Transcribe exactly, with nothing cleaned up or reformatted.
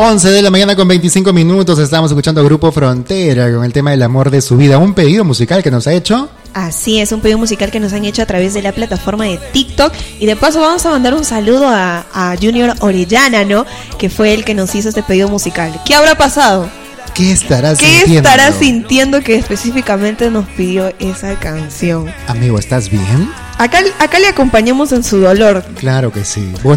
once de la mañana con veinticinco minutos. Estamos escuchando Grupo Frontera con el tema del amor de su vida. Un pedido musical que nos ha hecho. Así es, un pedido musical que nos han hecho a través de la plataforma de TikTok. Y de paso vamos a mandar un saludo a, a Junior Orellana, ¿no? Que fue el que nos hizo este pedido musical. ¿Qué habrá pasado? ¿Qué estará ¿Qué sintiendo? ¿Qué estará sintiendo que específicamente nos pidió esa canción? Amigo, ¿estás bien? Acá, acá le acompañamos en su dolor. Claro que sí.